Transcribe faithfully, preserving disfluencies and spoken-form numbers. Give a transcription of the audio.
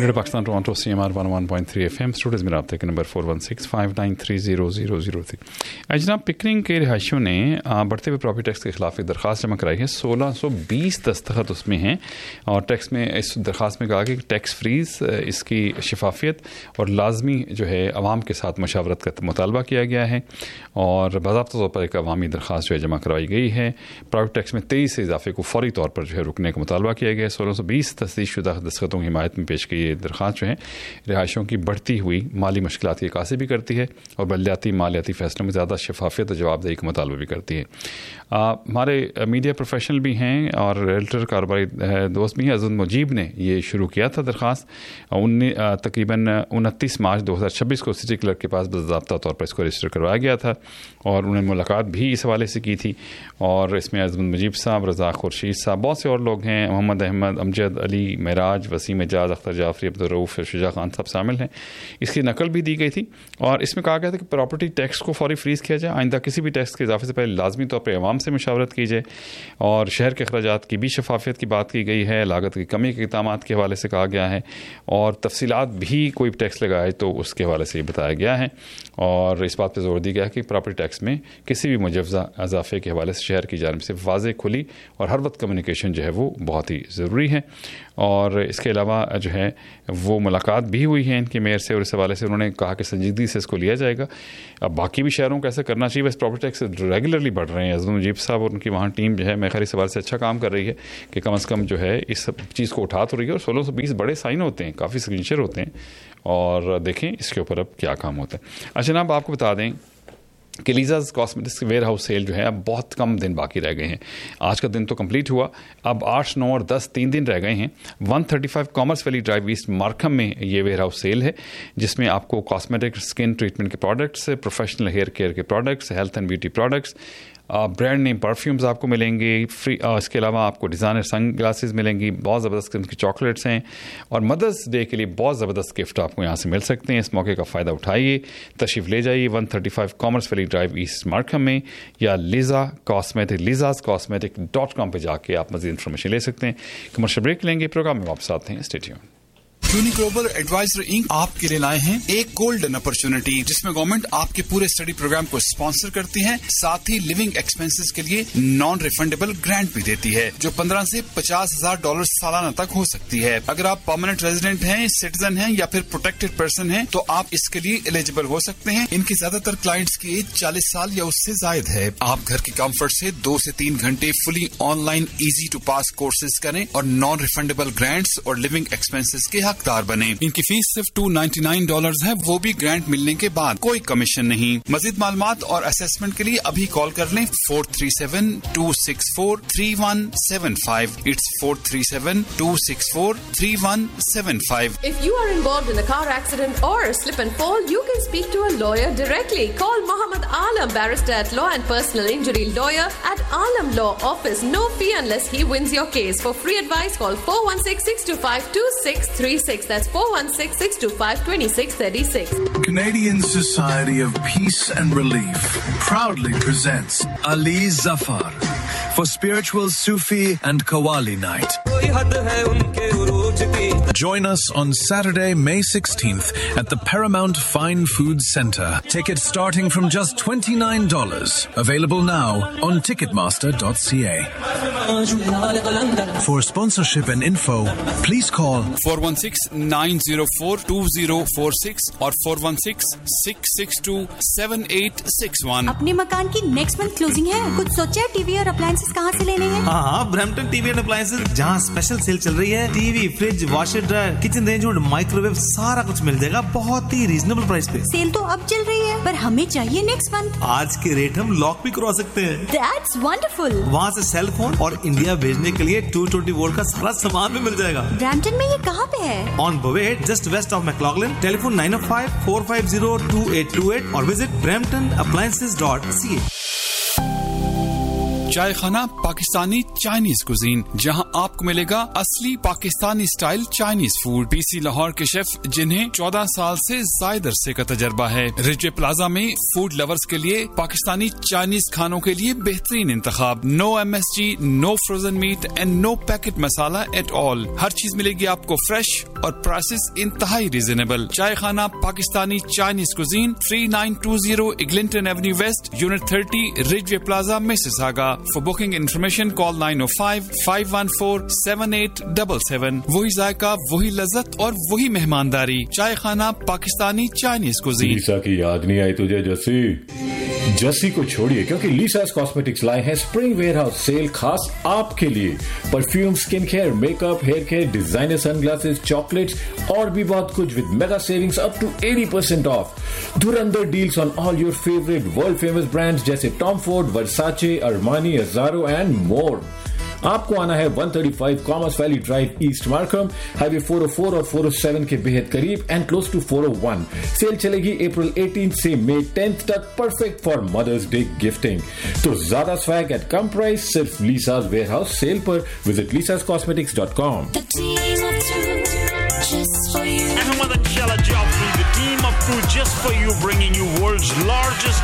Radio Pakistan Toronto C M R one one point three F M Studios में रब्ते के number four one six five nine three zero zero zero three. आज जनाब Pickering के रिहायशियों ने बढ़ते हुए प्रॉपर्टी टैक्स के खिलाफ एक दरख्वास्त जमा कराई है। सोलह सौ बीस दस्तखत उसमें हैं और टैक्स में इस दरख्वास्त में कहा कि टैक्स फ्रीज, इसकी शफाफियत और लाजमी जो है अवाम के साथ मशावरत का मुतालबा किया गया है और बाज़ाब्ता तौर पर एक अवामी दरख्वास्त जो है जमा करवाई गई है। प्राइवेट टैक्स में तेईस से इजाफे को फौरी तौर पर जो है रुकने का मुतालबा किया गया है। सोलह सौ बीस तस्दीक शुदा दस्तखतों की हिमायत में पेश की ये दरख्वास्त जो है रिहायशों की बढ़ती हुई माली मुश्किलात की अक्कासी भी करती है और बलदियाती मालियाती फैसलों में ज़्यादा शफाफियत और जवाबदेही का मुतालबा भी करती है। आ, हमारे मीडिया प्रोफेशनल भी हैं और रियल्टर कारोबारी दोस्त भी हैं। अज़द मुजीब ने ये शुरू किया था दरख्वास्त उन्नीस तकरीबन उनतीस मार्च दो हज़ार छब्बीस को सिटी क्लर्क के पास बाज़ाब्ता तौर पर इसको रजिस्टर करवाया गया था और उन्होंने मुलाकात भी इस हवाले से की थी और इसमें अज़द मुजीब साहब, रज़ा खुर्शीद साहब, बहुत से और लोग हैं, मोहम्मद अहमद, अमजद अली, मेराज, वसीम एजाज, अख्तर जाफरी, अब्दुर्रऊफ, शुजा खान सब शामिल हैं। इसकी नकल भी दी गई थी और इसमें कहा गया था कि प्रॉपर्टी टैक्स को फौरी फ्रीज़ किया जाए, आइंदा किसी भी टैक्स के इजाफे से पहले लाजमी तौर पर अवाम से मशावरत की जाए और शहर के अखराजात की भी शफाफियत की बात की गई है। लागत की कमी के इक़दामात के हवाले से कहा गया है और तफसीलात भी कोई टैक्स लगाए तो उसके हवाले से बताया गया है और इस बात पर जोर दिया गया है कि प्रॉपर्टी टैक्स में किसी भी मुजवज़ा इजाफे के हवाले से शहर की जानिब से वाज़ेह, खुली और हर वक्त कम्युनिकेशन जो है वो बहुत ही ज़रूरी है। और इसके अलावा जो है वो मुलाकात भी हुई है इनके मेयर से और इस हवाले से उन्होंने कहा कि संजीदगी से इसको लिया जाएगा। अब बाकी भी शहरों को ऐसा करना चाहिए। बस प्रॉपर्टी टैक्स रेगुलरली बढ़ रहे हैं। अज़द मुजीब साहब और उनकी वहाँ टीम जो है मैं खैर इस हवाले से अच्छा काम कर रही है कि कम अज़ कम जो है इस चीज़ को उठा तो रही है और सोलह सौ बीस बड़े साइन होते हैं, काफ़ी सिग्नेचर होते हैं और देखें इसके ऊपर अब क्या काम होता है। अच्छा जनाब आपको बता दें कि लीज़ाज कॉस्मेटिक्स वेयर हाउस सेल जो है अब बहुत कम दिन बाकी रह गए हैं। आज का दिन तो कंप्लीट हुआ, अब आठ, नौ और दस तीन दिन रह गए हैं। एक सौ पैंतीस commerce valley drive east Markham में ये वेयर हाउस सेल है जिसमें आपको कॉस्मेटिक, स्किन ट्रीटमेंट के प्रोडक्ट्स, प्रोफेशनल हेयर केयर के products, health and beauty products, brand name perfumes आपको मिलेंगे फ्री। इसके अलावा आपको डिज़ाइनर सन ग्लासेस मिलेंगी, बहुत ज़बरदस्त किस्म की चॉकलेट्स हैं और मदर्स डे के लिए बहुत ज़बरदस्त गिफ्ट आपको यहाँ से मिल सकते हैं। इस मौके का फ़ायदा उठाइए, तशरीफ़ ले जाइए एक सौ पैंतीस commerce valley drive east Markham में या Liza cosmetic लिज़ाज cosmetic dot com पर जाके आप मज़ीद इन्फॉर्मेशन ले सकते हैं। कमर्शियल ब्रेक लेंगे, प्रोग्राम में वापस आते हैं। Stay tuned. Clooney global adviser ink आपके लिए लाए हैं एक गोल्डन अपॉर्चुनिटी जिसमें गवर्नमेंट आपके पूरे स्टडी प्रोग्राम को स्पॉन्सर करती है, साथ ही लिविंग एक्सपेंसेस के लिए नॉन रिफंडेबल ग्रांट भी देती है जो पंद्रह से पचास हजार डॉलर सालाना तक हो सकती है। अगर आप परमानेंट रेजिडेंट हैं, सिटीजन हैं या फिर प्रोटेक्टेड पर्सन हैं तो आप इसके लिए एलिजिबल हो सकते हैं। इनके ज्यादातर क्लाइंट्स की एज चालीस साल या उससे जायद है। आप घर के कंफर्ट से दो से तीन घंटे fully online easy to pass courses करें और नॉन रिफंडेबल ग्रांट्स और लिविंग एक्सपेंसेस के हक बने। इनकी फीस सिर्फ दो सौ निन्यानवे डॉलर है, वो भी ग्रांट मिलने के बाद, कोई कमीशन नहीं। मजीद मालूमात और असेसमेंट के लिए अभी कॉल कर लें four three seven to six four three one seven five. It's four three seven to six four three one seven five. If you are involved in a car accident or a slip and fall, you can speak to a lawyer directly. Call Muhammad Alam, barrister at Law and Personal Injury Lawyer at Alam Law Office. No fee unless he wins your case. For free advice, call four one six, six two five, two six three six. That's four one six, six two five, two six three six. Canadian Society of Peace and Relief proudly presents Ali Zafar for Spiritual Sufi and Qawwali Night. Join us on Saturday, May sixteenth at the Paramount Fine Foods Centre. Tickets starting from just twenty-nine dollars. Available now on ticketmaster dot c a. For sponsorship and info, please call four one six, nine zero four, two zero four six or four one six, six six two, seven eight six one. अपने मकान की next month closing है, कुछ सोचा है? TV और appliances कहाँ से लेने हैं? हाँ हाँ, ब्रैम्पटन टीवी एंड अप्लायंसेस, जहाँ स्पेशल सेल चल रही है। TV, fridge, washer dryer, kitchen range और माइक्रोवेव सारा कुछ मिल जाएगा बहुत ही रीजनेबल प्राइस पे। सेल तो अब चल रही है पर हमें चाहिए नेक्स्ट मंथ। आज के रेट हम लॉक भी करवा सकते हैं। That's wonderful. वहाँ से सेल फोन और इंडिया भेजने के लिए दो सौ बीस वोल्ट का सारा सामान भी मिल जाएगा। ब्रैम्पटन में ये कहाँ पे है? On बोवेट, just waste of मैक्लॉगलिन। Telephone nine O five, four five zero, to eight to eight और visit Brampton appliances dot C ए। चाय खाना पाकिस्तानी चाइनीज कुजीन, जहां आपको मिलेगा असली Pakistani style Chinese food. PC Lahore के शेफ जिन्हें चौदह साल से ज्यादा अरसे का तजर्बा है। रिजवे प्लाजा में फूड लवर्स के लिए पाकिस्तानी चाइनीज खानों के लिए बेहतरीन इंतखाब। No M S G, no frozen meat and no packet masala at all. हर चीज मिलेगी आपको फ्रेश اور پرائسز انتہائی ریزنیبل. چائے خانہ Pakistani Chinese cuisine three nine to zero ایگلنٹن avenue waste unit thirty رج وے plaza Mississauga. For booking information call nine O five five one four seven eight double seven. وہی ذائقہ, وہی لذت اور وہی مہمانداری. چائے خانہ پاکستانی چائنیز کوزین. لیسا کی یاد نہیں آئی تجھے جسی؟ جسی کو چھوڑیے کیونکہ لیساز کاسمیٹکس لائے ہیں اسپرنگ ویئر ہاؤس سیل خاص آپ کے لیے. Perfume, skin care, make up, hair care, designer سن گلاسز, چاکلیٹس اور بھی بہت کچھ with mega savings up to eighty percent off. دھرندر deals on all your favorite world famous brands جیسے Tom Ford, ورساچے, Armani, ازارو and more. آپ کو آنا ہے one thirty five commerce valley drive asset Markham, high وے four او four اور four او seven کے بہت قریب and close to four O one. Cell چلے گی اپریل ایٹینتھ سے مئی ٹینتھ تک, پرفیکٹ فار مدرس ڈے گفٹنگ. تو زیادہ سویگ ایٹ کم پرائز صرف لیساز where house cell per. Visit لیساز cosmetics dot com. Ahmad and Shala Joffrey, the team of two just for you, bringing you world's largest